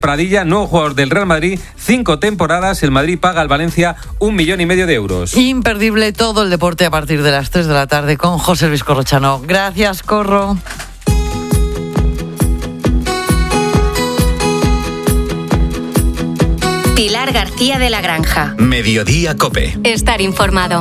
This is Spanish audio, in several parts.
Pradilla, nuevo jugador del Real Madrid, 5 temporadas. El Madrid paga al Valencia 1,5 millones de euros. Imperdible todo el deporte a partir de las 3 de la tarde con José Luis Corrochano. Gracias, Corro. Pilar García de la Granja. Mediodía COPE. Estar informado.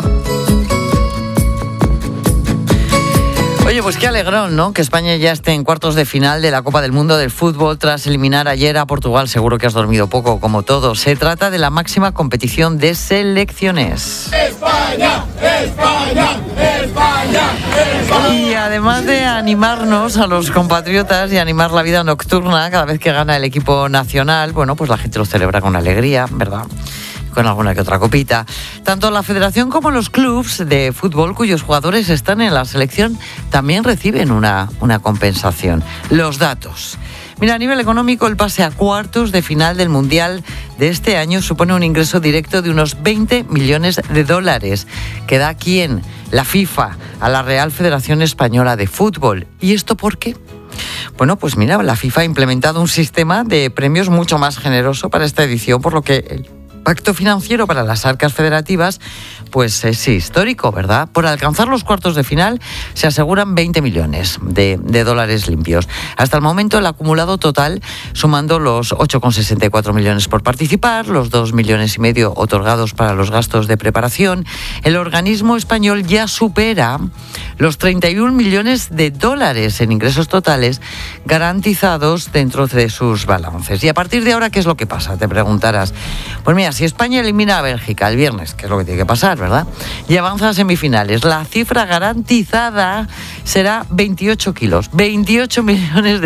Oye, pues qué alegrón, ¿no? Que España ya esté en cuartos de final de la Copa del Mundo del Fútbol tras eliminar ayer a Portugal. Seguro que has dormido poco, como todos. Se trata de la máxima competición de selecciones. ¡España! ¡España! ¡España! ¡España! Y además de animarnos a los compatriotas y animar la vida nocturna cada vez que gana el equipo nacional, bueno, pues la gente lo celebra con alegría, ¿verdad? Con alguna que otra copita. Tanto la federación como los clubs de fútbol cuyos jugadores están en la selección también reciben una compensación. Los datos. Mira, a nivel económico, el pase a cuartos de final del Mundial de este año supone un ingreso directo de unos 20 millones de dólares. ¿Que da a quién? La FIFA, a la Real Federación Española de Fútbol. ¿Y esto por qué? Bueno, pues mira, la FIFA ha implementado un sistema de premios mucho más generoso para esta edición, por lo que el pacto financiero para las arcas federativas pues es histórico, ¿verdad? Por alcanzar los cuartos de final se aseguran 20 millones de dólares limpios. Hasta el momento el acumulado total, sumando los 8,64 millones por participar, los 2,5 millones otorgados para los gastos de preparación, el organismo español ya supera los 31 millones de dólares en ingresos totales garantizados dentro de sus balances. Y a partir de ahora, ¿qué es lo que pasa? Te preguntarás. Pues mira, si España elimina a Bélgica el viernes, que es lo que tiene que pasar, ¿verdad? Y avanza a semifinales, la cifra garantizada será 28 kilos, 28 millones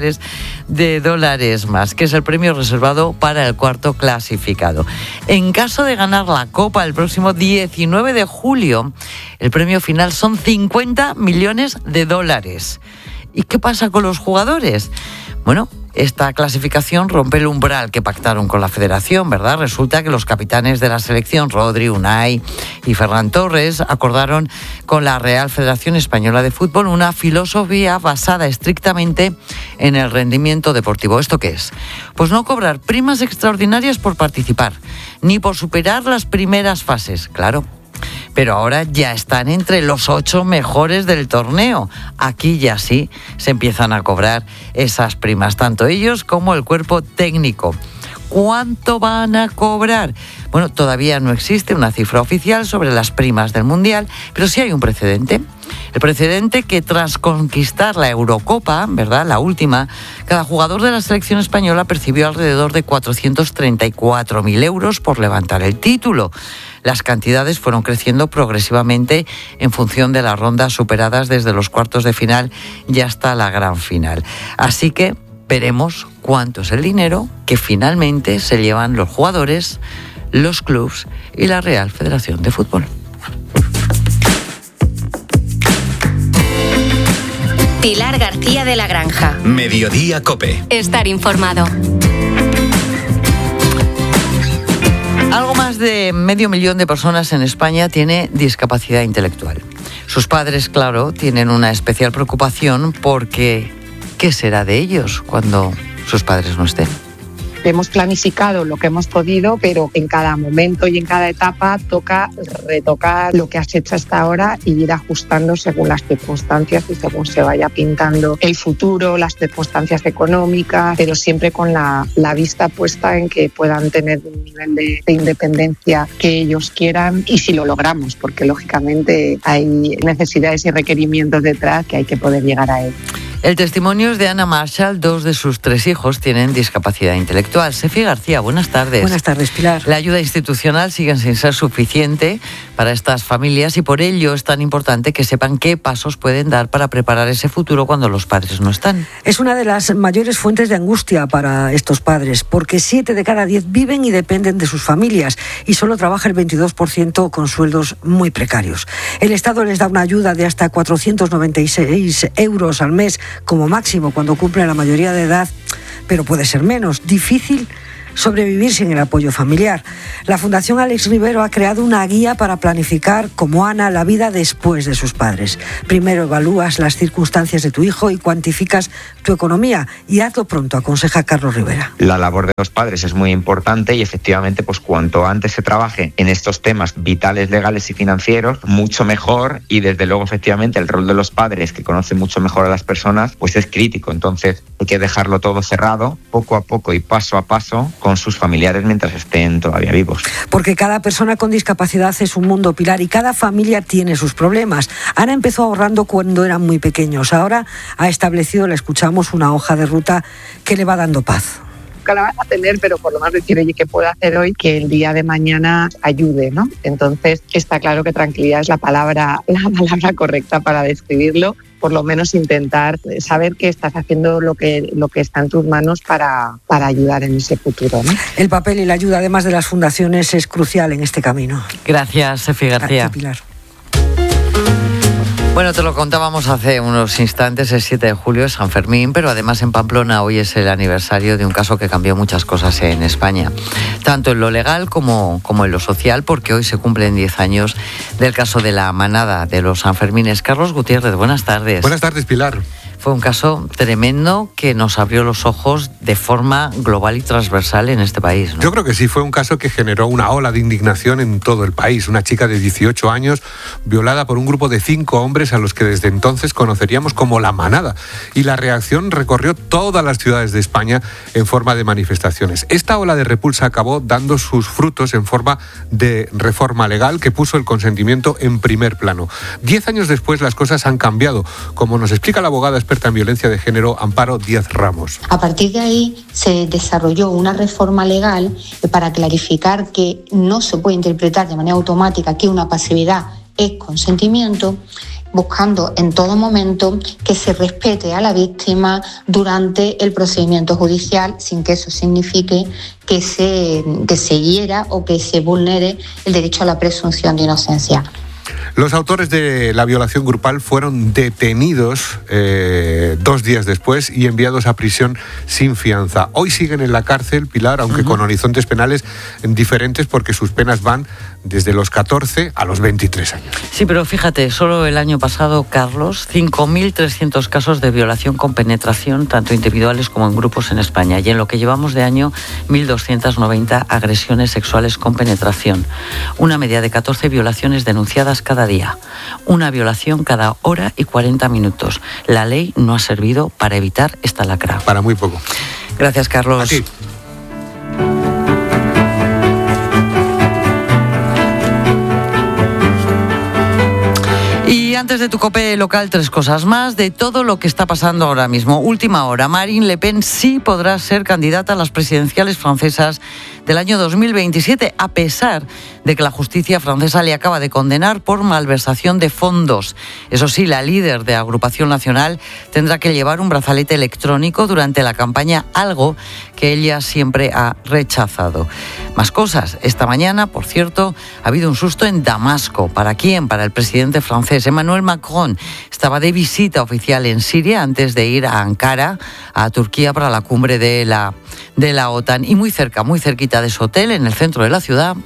de dólares más, que es el premio reservado para el cuarto clasificado. En caso de ganar la Copa el próximo 19 de julio, el premio final son 50 millones de dólares. ¿Y qué pasa con los jugadores? Bueno, esta clasificación rompe el umbral que pactaron con la federación, ¿verdad? Resulta que los capitanes de la selección, Rodri, Unai y Ferran Torres, acordaron con la Real Federación Española de Fútbol una filosofía basada estrictamente en el rendimiento deportivo. ¿Esto qué es? Pues no cobrar primas extraordinarias por participar, ni por superar las primeras fases, claro. Pero ahora ya están entre los 8 mejores del torneo. Aquí ya sí se empiezan a cobrar esas primas, tanto ellos como el cuerpo técnico. ¿Cuánto van a cobrar? Bueno, todavía no existe una cifra oficial sobre las primas del Mundial, pero sí hay un precedente. El precedente que tras conquistar la Eurocopa, ¿verdad?, la última, cada jugador de la selección española percibió alrededor de 434.000 euros por levantar el título. Las cantidades fueron creciendo progresivamente en función de las rondas superadas desde los cuartos de final y hasta la gran final. Así que veremos cuánto es el dinero que finalmente se llevan los jugadores, los clubs y la Real Federación de Fútbol. Pilar García de la Granja. Mediodía COPE. Estar informado. Algo más de 500.000 de personas en España tiene discapacidad intelectual. Sus padres, claro, tienen una especial preocupación porque ¿qué será de ellos cuando sus padres no estén? Hemos planificado lo que hemos podido, pero en cada momento y en cada etapa toca retocar lo que has hecho hasta ahora y ir ajustando según las circunstancias y según se vaya pintando el futuro, las circunstancias económicas, pero siempre con la vista puesta en que puedan tener un nivel de independencia que ellos quieran y si lo logramos, porque lógicamente hay necesidades y requerimientos detrás que hay que poder llegar a él. El testimonio es de Ana Marshall. 2 de sus 3 hijos tienen discapacidad intelectual. Sefi García, buenas tardes. Buenas tardes, Pilar. La ayuda institucional sigue sin ser suficiente para estas familias y por ello es tan importante que sepan qué pasos pueden dar para preparar ese futuro cuando los padres no están. Es una de las mayores fuentes de angustia para estos padres, porque 7 de cada 10 viven y dependen de sus familias y solo trabaja el 22% con sueldos muy precarios. El Estado les da una ayuda de hasta 496 euros al mes como máximo cuando cumplen la mayoría de edad, pero puede ser menos. Difícil sobrevivir sin el apoyo familiar. La Fundación Alex Rivero ha creado una guía para planificar, como Ana, la vida después de sus padres. Primero evalúas las circunstancias de tu hijo y cuantificas tu economía. Y hazlo pronto, aconseja Carlos Rivera. La labor de los padres es muy importante y efectivamente, pues cuanto antes se trabaje en estos temas vitales, legales y financieros, mucho mejor. Y desde luego, efectivamente, el rol de los padres, que conocen mucho mejor a las personas, pues es crítico. Entonces hay que dejarlo todo cerrado, poco a poco y paso a paso, con sus familiares mientras estén todavía vivos. Porque cada persona con discapacidad es un mundo, Pilar, y cada familia tiene sus problemas. Ana empezó ahorrando cuando eran muy pequeños. Ahora ha establecido, le escuchamos, una hoja de ruta que le va dando paz. La vas a tener, pero por lo menos decir, oye, ¿qué puedo hacer hoy que el día de mañana ayude, ¿no? Entonces está claro que tranquilidad es la palabra correcta para describirlo. Por lo menos intentar saber que estás haciendo lo que está en tus manos para ayudar en ese futuro, ¿no? El papel y la ayuda, además de las fundaciones, es crucial en este camino. Gracias, Efi García. Pilar. Bueno, te lo contábamos hace unos instantes, el 7 de julio es San Fermín, pero además en Pamplona hoy es el aniversario de un caso que cambió muchas cosas en España, tanto en lo legal como en lo social, porque hoy se cumplen 10 años del caso de la manada de los Sanfermines. Carlos Gutiérrez, buenas tardes. Buenas tardes, Pilar. Fue un caso tremendo que nos abrió los ojos de forma global y transversal en este país, ¿no? Yo creo que sí, fue un caso que generó una ola de indignación en todo el país. Una chica de 18 años violada por un grupo de 5 hombres a los que desde entonces conoceríamos como la manada. Y la reacción recorrió todas las ciudades de España en forma de manifestaciones. Esta ola de repulsa acabó dando sus frutos en forma de reforma legal que puso el consentimiento en primer plano. 10 años después las cosas han cambiado, como nos explica la abogada experta en violencia de género Amparo Díaz Ramos. A partir de ahí se desarrolló una reforma legal para clarificar que no se puede interpretar de manera automática que una pasividad es consentimiento, buscando en todo momento que se respete a la víctima durante el procedimiento judicial, sin que eso signifique que se hiera o que se vulnere el derecho a la presunción de inocencia. Los autores de la violación grupal fueron detenidos 2 días después y enviados a prisión sin fianza. Hoy siguen en la cárcel, Pilar, aunque con horizontes penales diferentes, porque sus penas van desde los 14 a los 23 años. Sí, pero fíjate, solo el año pasado, Carlos, 5.300 casos de violación con penetración, tanto individuales como en grupos en España. Y en lo que llevamos de año, 1.290 agresiones sexuales con penetración. Una media de 14 violaciones denunciadas cada día. Una violación cada hora y 40 minutos. La ley no ha servido para evitar esta lacra. Para muy poco. Gracias, Carlos. A ti. Y antes de tu COPE local, 3 cosas más de todo lo que está pasando ahora mismo. Última hora, Marine Le Pen sí podrá ser candidata a las presidenciales francesas del año 2027, a pesar de que la justicia francesa le acaba de condenar por malversación de fondos. Eso sí, la líder de Agrupación Nacional tendrá que llevar un brazalete electrónico durante la campaña, algo que ella siempre ha rechazado. Más cosas. Esta mañana, por cierto, ha habido un susto en Damasco. ¿Para quién? Para el presidente francés. Emmanuel Macron estaba de visita oficial en Siria antes de ir a Ankara, a Turquía, para la cumbre de la OTAN. Y muy cerquita de su hotel, en el centro de la ciudad,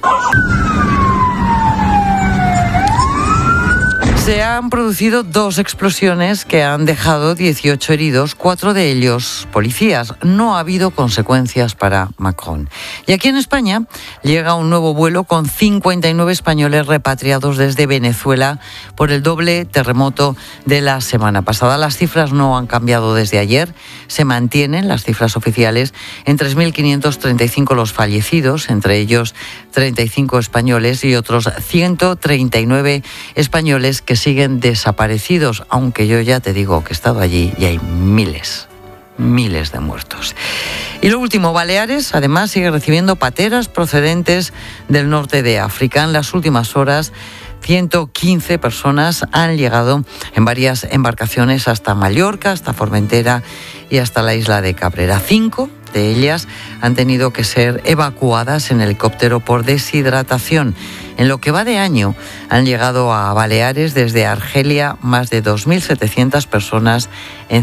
se han producido 2 explosiones que han dejado 18 heridos, 4 de ellos policías. No ha habido consecuencias para Macron. Y aquí en España llega un nuevo vuelo con 59 españoles repatriados desde Venezuela por el doble terremoto de la semana pasada. Las cifras no han cambiado desde ayer. Se mantienen las cifras oficiales en 3.535 los fallecidos, entre ellos 35 españoles y otros 139 españoles que siguen desaparecidos, aunque yo ya te digo que he estado allí y hay miles de muertos. Y lo último, Baleares además sigue recibiendo pateras procedentes del norte de África. En las últimas horas, 115 personas han llegado en varias embarcaciones hasta Mallorca, hasta Formentera y hasta la isla de Cabrera. 5 de ellas han tenido que ser evacuadas en helicóptero por deshidratación. En lo que va de año han llegado a Baleares desde Argelia más de 2.700 personas en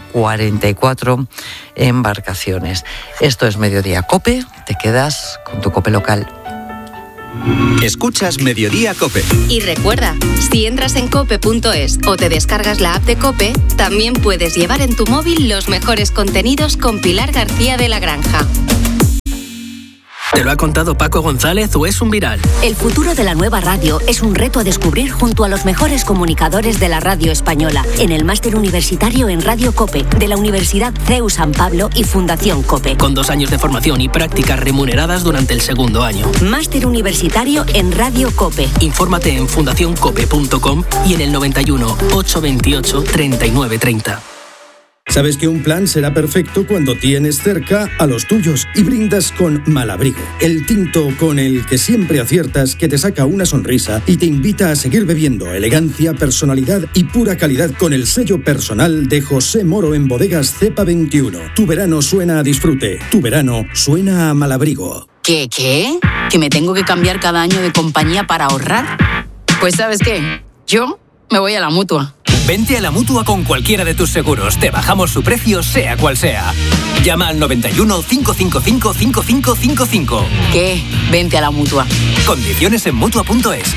144 embarcaciones. Esto es Mediodía COPE, te quedas con tu COPE local. Escuchas Mediodía COPE. Y recuerda, si entras en cope.es o te descargas la app de COPE, también puedes llevar en tu móvil los mejores contenidos con Pilar García de la Granja. ¿Te lo ha contado Paco González o es un viral? El futuro de la nueva radio es un reto a descubrir junto a los mejores comunicadores de la radio española en el Máster Universitario en Radio COPE de la Universidad CEU San Pablo y Fundación COPE. Con 2 años de formación y prácticas remuneradas durante el segundo año. Máster Universitario en Radio COPE. Infórmate en fundacioncope.com y en el 91 828 3930. Sabes que un plan será perfecto cuando tienes cerca a los tuyos y brindas con Malabrigo, el tinto con el que siempre aciertas, que te saca una sonrisa y te invita a seguir bebiendo. Elegancia, personalidad y pura calidad con el sello personal de José Moro en Bodegas Cepa 21. Tu verano suena a disfrute, tu verano suena a Malabrigo. ¿Qué? ¿Que me tengo que cambiar cada año de compañía para ahorrar? Pues ¿sabes qué? Yo me voy a la Mutua. Vente a la Mutua con cualquiera de tus seguros. Te bajamos su precio, sea cual sea. Llama al 91 555 5555. ¿Qué? Vente a la Mutua. Condiciones en Mutua.es.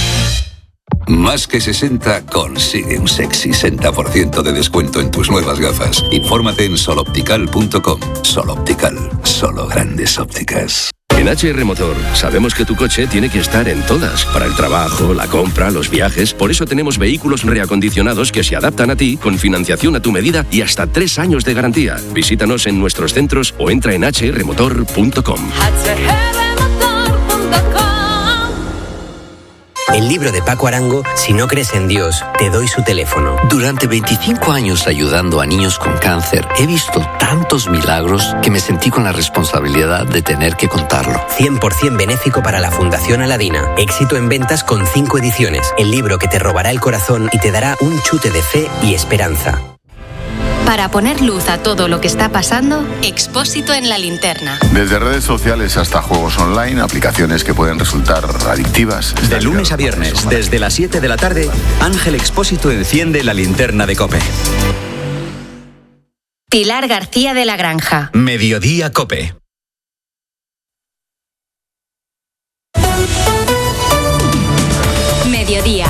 Más que 60 consigue un sexy 60% de descuento en tus nuevas gafas. Infórmate en soloptical.com. Soloptical, solo grandes ópticas. En HR Motor sabemos que tu coche tiene que estar en todas, para el trabajo, la compra, los viajes. Por eso tenemos vehículos reacondicionados que se adaptan a ti, con financiación a tu medida y hasta 3 años de garantía. Visítanos en nuestros centros o entra en hrmotor.com. El libro de Paco Arango, Si no crees en Dios, te doy su teléfono. Durante 25 años ayudando a niños con cáncer, he visto tantos milagros que me sentí con la responsabilidad de tener que contarlo. 100% benéfico para la Fundación Aladina. Éxito en ventas con 5 ediciones. El libro que te robará el corazón y te dará un chute de fe y esperanza. Para poner luz a todo lo que está pasando, Expósito en la linterna. Desde redes sociales hasta juegos online, aplicaciones que pueden resultar adictivas. De lunes a viernes, desde las 7 de la tarde, Ángel Expósito enciende la linterna de COPE. Pilar García de la Granja. Mediodía COPE. Mediodía.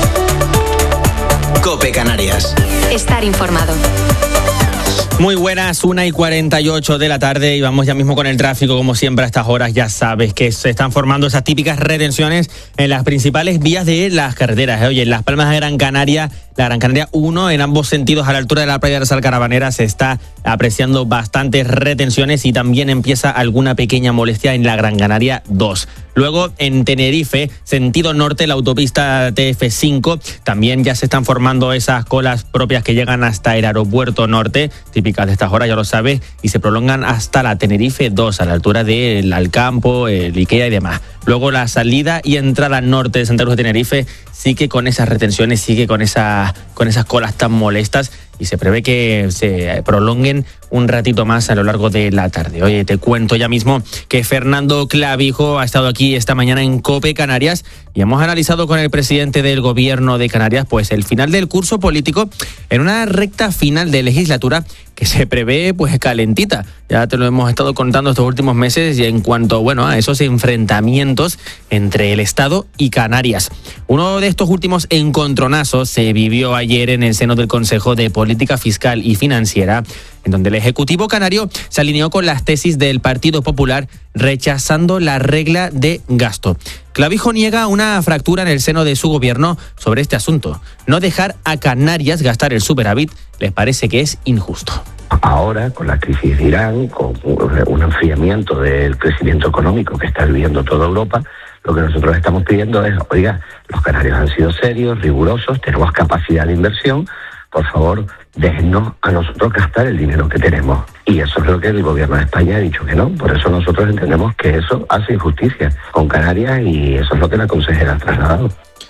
COPE Canarias. Estar informado. Muy buenas, 1:48 de la tarde y vamos ya mismo con el tráfico. Como siempre a estas horas ya sabes que se están formando esas típicas retenciones en las principales vías de las carreteras. Oye, en Las Palmas de Gran Canaria, la Gran Canaria 1, en ambos sentidos a la altura de la playa de Sal Carabanera se está apreciando bastantes retenciones y también empieza alguna pequeña molestia en la Gran Canaria 2. Luego en Tenerife, sentido norte, la autopista TF5, también ya se están formando esas colas propias que llegan hasta el aeropuerto norte, típicas de estas horas, ya lo sabes, y se prolongan hasta la Tenerife 2, a la altura del Alcampo, el Ikea y demás. Luego la salida y entrada norte de Santa Cruz de Tenerife sigue con esas retenciones, sigue con esas colas tan molestas y se prevé que se prolonguen un ratito más a lo largo de la tarde. Oye, te cuento ya mismo que Fernando Clavijo ha estado aquí esta mañana en COPE Canarias y hemos analizado con el presidente del gobierno de Canarias pues el final del curso político en una recta final de legislatura que se prevé pues calentita. Ya te lo hemos estado contando estos últimos meses y en cuanto a esos enfrentamientos entre el Estado y Canarias. Uno de estos últimos encontronazos se vivió ayer en el seno del Consejo de Política Fiscal y Financiera, en donde el Ejecutivo canario se alineó con las tesis del Partido Popular rechazando la regla de gasto. Clavijo niega una fractura en el seno de su gobierno sobre este asunto. No dejar a Canarias gastar el superávit les parece que es injusto. Ahora, con la crisis de Irán, con un enfriamiento del crecimiento económico que está viviendo toda Europa, lo que nosotros estamos pidiendo es, oiga, los canarios han sido serios, rigurosos, tenemos capacidad de inversión, por favor, déjennos a nosotros gastar el dinero que tenemos. Y eso es lo que el gobierno de España ha dicho que no. Por eso nosotros entendemos que eso hace injusticia con Canarias y eso es lo que la consejera ha trasladado.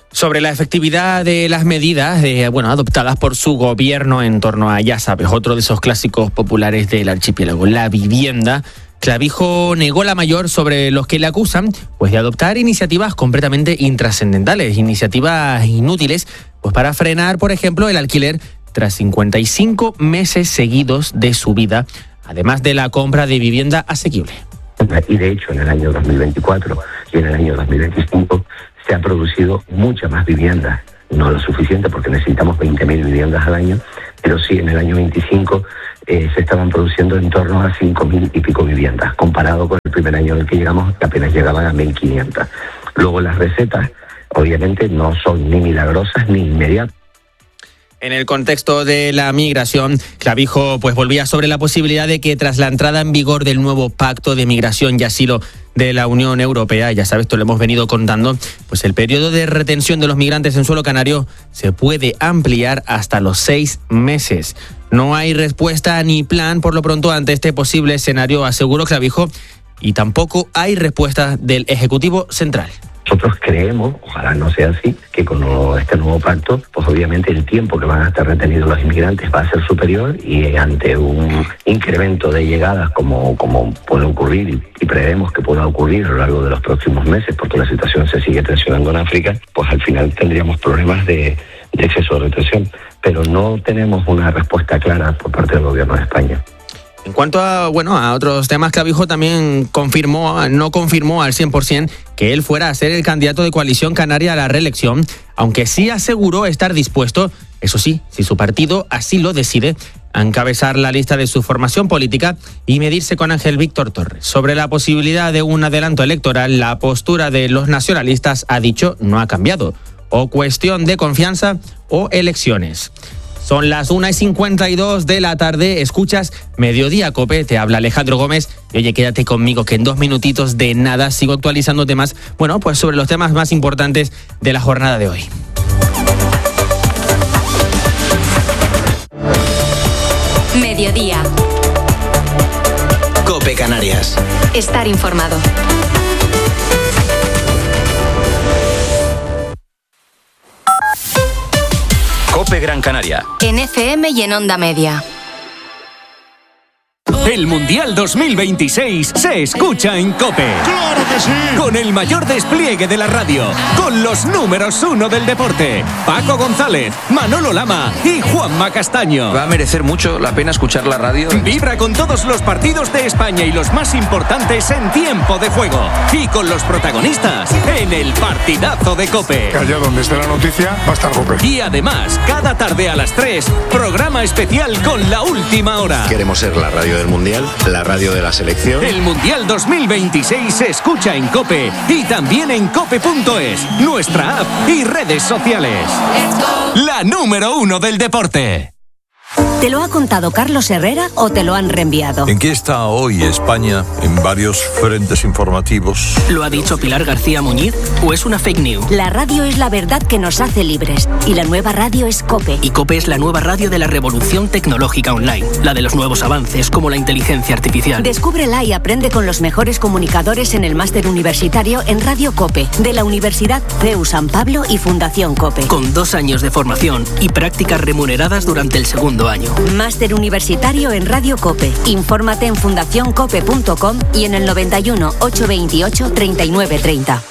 Sobre la efectividad de las medidas adoptadas por su gobierno en torno a, ya sabes, otro de esos clásicos populares del archipiélago, la vivienda, Clavijo negó la mayor sobre los que le acusan de adoptar iniciativas completamente intrascendentales, iniciativas inútiles, para frenar, por ejemplo, el alquiler tras 55 meses seguidos de subida, además de la compra de vivienda asequible. Y de hecho, en el año 2024 y en el año 2025 se ha producido mucha más vivienda. No lo suficiente porque necesitamos 20.000 viviendas al año, pero sí en el año 25 se estaban produciendo en torno a 5.000 y pico viviendas, comparado con el primer año en el que llegamos, que apenas llegaban a 1.500. Luego las recetas, obviamente, no son ni milagrosas ni inmediatas. En el contexto de la migración, Clavijo volvía sobre la posibilidad de que tras la entrada en vigor del nuevo Pacto de Migración y Asilo de la Unión Europea, ya sabes, esto lo hemos venido contando, el periodo de retención de los migrantes en suelo canario se puede ampliar hasta los 6 meses. No hay respuesta ni plan por lo pronto ante este posible escenario, aseguró Clavijo, y tampoco hay respuesta del Ejecutivo Central. Nosotros creemos, ojalá no sea así, que con este nuevo pacto, obviamente el tiempo que van a estar retenidos los inmigrantes va a ser superior y ante un incremento de llegadas como puede ocurrir y prevemos que pueda ocurrir a lo largo de los próximos meses, porque la situación se sigue tensionando en África, al final tendríamos problemas de exceso de retención, pero no tenemos una respuesta clara por parte del Gobierno de España. En cuanto a otros temas, Clavijo también no confirmó al 100% que él fuera a ser el candidato de Coalición Canaria a la reelección, aunque sí aseguró estar dispuesto, eso sí, si su partido así lo decide, a encabezar la lista de su formación política y medirse con Ángel Víctor Torres. Sobre la posibilidad de un adelanto electoral, la postura de los nacionalistas, ha dicho, no ha cambiado. O cuestión de confianza o elecciones. Son las 1:52 de la tarde, escuchas Mediodía Cope, te habla Alejandro Gómez y oye, quédate conmigo que en 2 minutitos de nada sigo actualizando temas, sobre los temas más importantes de la jornada de hoy. Mediodía. Cope Canarias. Estar informado. Cope Gran Canaria. En FM y en Onda Media. El Mundial 2026 se escucha en COPE. ¡Claro que sí! Con el mayor despliegue de la radio, con los números 1 del deporte, Paco González, Manolo Lama y Juanma Castaño. Va a merecer mucho la pena escuchar la radio. Vibra con todos los partidos de España y los más importantes en tiempo de juego. Y con los protagonistas en el partidazo de COPE. Allá donde esté la noticia, va a estar COPE. Y además, cada tarde a las 3, programa especial con La Última Hora. Queremos ser la radio del Mundial, la radio de la selección. El Mundial 2026 se escucha en COPE y también en cope.es, nuestra app y redes sociales. La número 1 del deporte. ¿Te lo ha contado Carlos Herrera o te lo han reenviado? ¿En qué está hoy España en varios frentes informativos? ¿Lo ha dicho Pilar García Muñiz o es una fake news? La radio es la verdad que nos hace libres y la nueva radio es COPE. Y COPE es la nueva radio de la revolución tecnológica online, la de los nuevos avances como la inteligencia artificial. Descúbrela y aprende con los mejores comunicadores en el máster universitario en Radio COPE de la Universidad CEU San Pablo y Fundación COPE. Con 2 años de formación y prácticas remuneradas durante el segundo año. Máster universitario en Radio COPE. Infórmate en fundacioncope.com y en el 91 828 3930.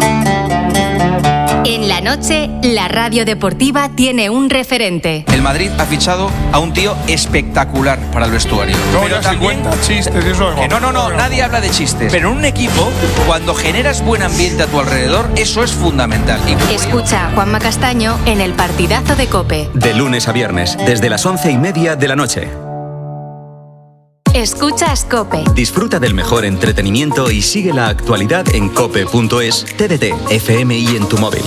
En la noche, la radio deportiva tiene un referente. El Madrid ha fichado a un tío espectacular para el vestuario. No, pero ya también, se cuenta chistes y eso. Que no, nadie habla de chistes. Pero en un equipo, cuando generas buen ambiente a tu alrededor, eso es fundamental. Escucha a Juanma Castaño en el partidazo de COPE. De lunes a viernes, desde las 11:30 de la noche. Escuchas COPE. Disfruta del mejor entretenimiento y sigue la actualidad en cope.es, TDT, FM y en tu móvil.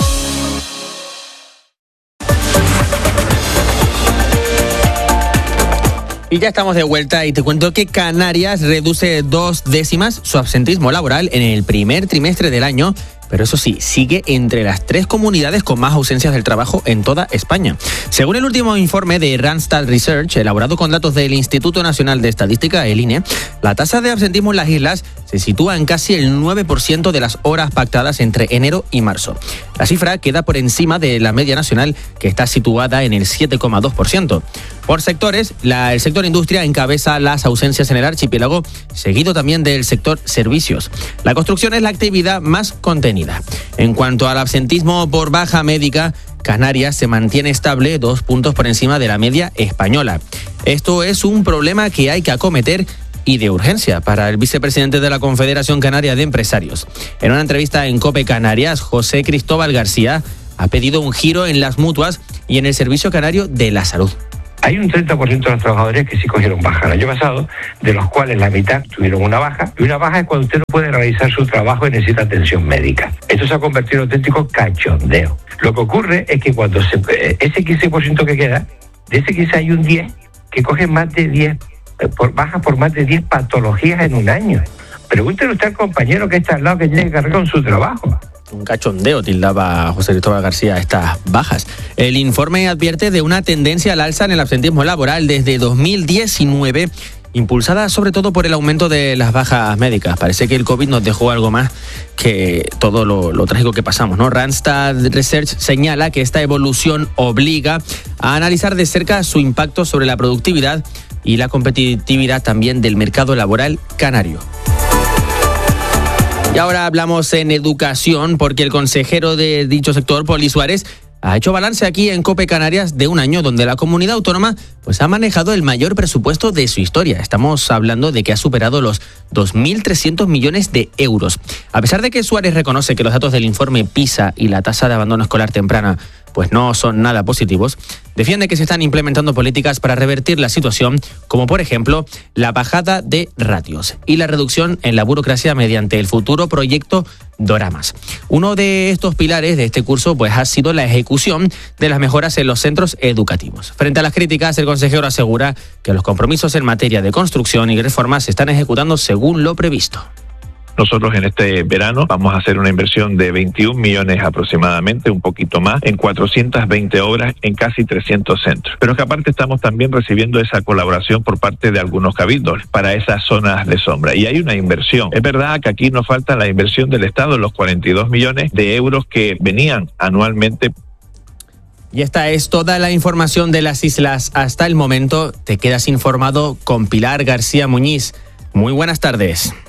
Y ya estamos de vuelta y te cuento que Canarias reduce 2 décimas su absentismo laboral en el primer trimestre del año, pero eso sí, sigue entre las 3 comunidades con más ausencias del trabajo en toda España. Según el último informe de Randstad Research, elaborado con datos del Instituto Nacional de Estadística, el INE, la tasa de absentismo en las islas se sitúa en casi el 9% de las horas pactadas entre enero y marzo. La cifra queda por encima de la media nacional, que está situada en el 7,2%. Por sectores, el sector industria encabeza las ausencias en el archipiélago, seguido también del sector servicios. La construcción es la actividad más contenida. En cuanto al absentismo por baja médica, Canarias se mantiene estable 2 puntos por encima de la media española. Esto es un problema que hay que acometer y de urgencia para el vicepresidente de la Confederación Canaria de Empresarios. En una entrevista en COPE Canarias, José Cristóbal García ha pedido un giro en las mutuas y en el Servicio Canario de la Salud. Hay un 30% de los trabajadores que sí cogieron baja el año pasado, de los cuales la mitad tuvieron una baja, y una baja es cuando usted no puede realizar su trabajo y necesita atención médica. Esto se ha convertido en un auténtico cachondeo. Lo que ocurre es que cuando ese 15% que queda, de ese 15 hay un 10 que coge más de 10, baja por más de 10 patologías en un año. Pregúntele usted al compañero que está al lado que tiene que cargar con su trabajo. Un cachondeo tildaba José Cristóbal García estas bajas. El informe advierte de una tendencia al alza en el absentismo laboral desde 2019, impulsada sobre todo por el aumento de las bajas médicas. Parece que el COVID nos dejó algo más que todo lo trágico que pasamos, ¿no? Randstad Research señala que esta evolución obliga a analizar de cerca su impacto sobre la productividad y la competitividad también del mercado laboral canario. Y ahora hablamos en educación, porque el consejero de dicho sector, Poli Suárez, ha hecho balance aquí en COPE Canarias de un año donde la comunidad autónoma ha manejado el mayor presupuesto de su historia. Estamos hablando de que ha superado los 2.300 millones de euros. A pesar de que Suárez reconoce que los datos del informe PISA y la tasa de abandono escolar temprana no son nada positivos, defiende que se están implementando políticas para revertir la situación, como por ejemplo la bajada de ratios y la reducción en la burocracia mediante el futuro proyecto Doramas. Uno de estos pilares de este curso ha sido la ejecución de las mejoras en los centros educativos. Frente a las críticas, el consejero asegura que los compromisos en materia de construcción y reformas se están ejecutando según lo previsto. Nosotros en este verano vamos a hacer una inversión de 21 millones aproximadamente, un poquito más, en 420 obras en casi 300 centros. Pero es que aparte estamos también recibiendo esa colaboración por parte de algunos cabildos para esas zonas de sombra. Y hay una inversión. Es verdad que aquí nos falta la inversión del Estado, los 42 millones de euros que venían anualmente. Y esta es toda la información de las islas hasta el momento. Te quedas informado con Pilar García Muñiz. Muy buenas tardes.